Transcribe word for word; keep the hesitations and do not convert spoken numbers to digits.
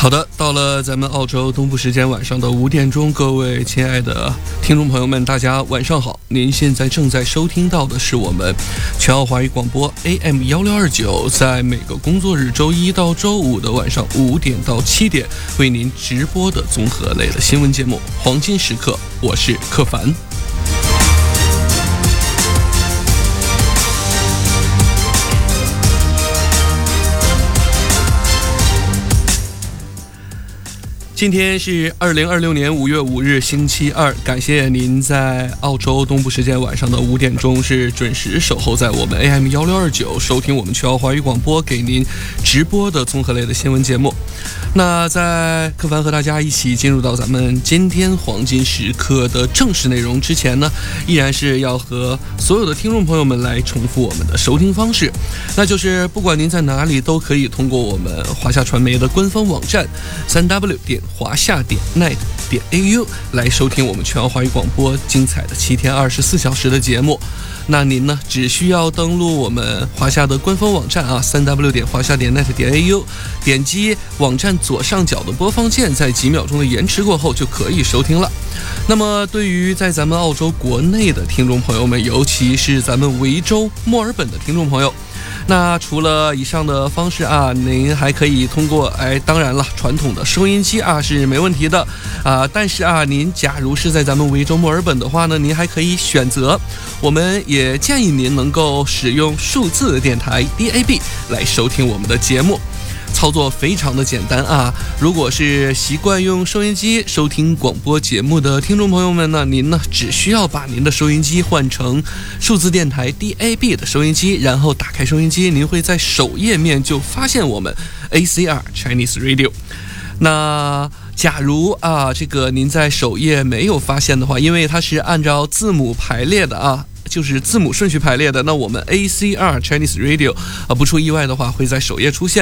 好的，到了咱们澳洲东部时间晚上的五点钟，各位亲爱的听众朋友们，大家晚上好。您现在正在收听到的是我们全澳华语广播 A M 一六二九，在每个工作日周一到周五的晚上五点到七点为您直播的综合类的新闻节目《黄金时刻》，我是柯凡。今天是二零二六年五月五日星期二，感谢您在澳洲东部时间晚上的五点钟是准时守候在我们 A M 一六二九，收听我们全澳华语广播给您直播的综合类的新闻节目。那在柯凡和大家一起进入到咱们今天黄金时刻的正式内容之前呢，依然是要和所有的听众朋友们来重复我们的收听方式，那就是不管您在哪里都可以通过我们华夏传媒的官方网站 三 w 点华夏点 net 点 a u 来收听我们全澳华语广播精彩的七天二十四小时的节目。那您呢，只需要登录我们华夏的官方网站啊 三 w 点华夏点 net 点 a u， 点击网站左上角的播放键，在几秒钟的延迟过后就可以收听了。那么对于在咱们澳洲国内的听众朋友们，尤其是咱们维州墨尔本的听众朋友，那除了以上的方式啊，您还可以通过哎，当然了，传统的收音机啊是没问题的啊，但是啊，您假如是在咱们维州墨尔本的话呢，您还可以选择，我们也建议您能够使用数字电台 D A B 来收听我们的节目。操作非常的简单啊！如果是习惯用收音机收听广播节目的听众朋友们呢，您呢只需要把您的收音机换成数字电台 D A B 的收音机，然后打开收音机，您会在首页面就发现我们 A C R Chinese Radio。那假如啊，这个您在首页没有发现的话，因为它是按照字母排列的啊。就是字母顺序排列的，那我们 A C R Chinese Radio 啊，不出意外的话会在首页出现。